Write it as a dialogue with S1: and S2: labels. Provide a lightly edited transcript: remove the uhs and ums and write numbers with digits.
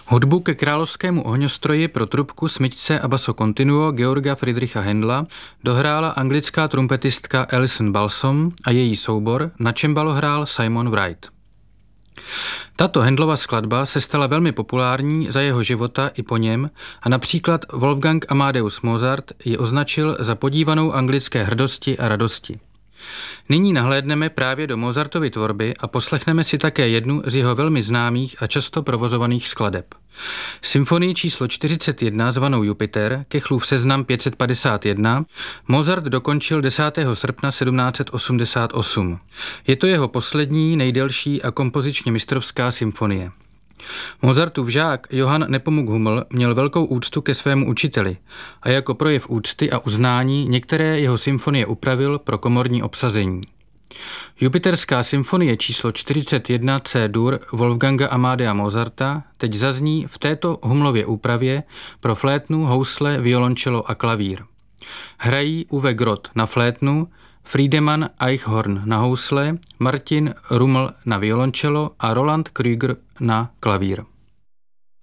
S1: Hudbu ke královskému ohňostroji pro trubku, smyčce a basso continuo Georga Friedricha Händla dohrála anglická trumpetistka Alison Balsom a její soubor, na cembalo hrál Simon Wright. Tato Händlova skladba se stala velmi populární za jeho života i po něm a například Wolfgang Amadeus Mozart ji označil za podívanou anglické hrdosti a radosti. Nyní nahlédneme právě do Mozartovy tvorby a poslechneme si také jednu z jeho velmi známých a často provozovaných skladeb. Symfonii číslo 41 zvanou Jupiter, Kechlův seznam 551, Mozart dokončil 10. srpna 1788. Je to jeho poslední, nejdelší a kompozičně mistrovská symfonie. Mozartův žák Johann Nepomuk Hummel měl velkou úctu ke svému učiteli a jako projev úcty a uznání některé jeho symfonie upravil pro komorní obsazení. Jupiterská symfonie číslo 41 C-dur Wolfganga Amadea Mozarta teď zazní v této Hummelově úpravě pro flétnu, housle, violončelo a klavír. Hrají Uwe Groth na flétnu, Friedemann Eichhorn na housle, Martin Rummel na violončelo a Roland Krüger na klavír.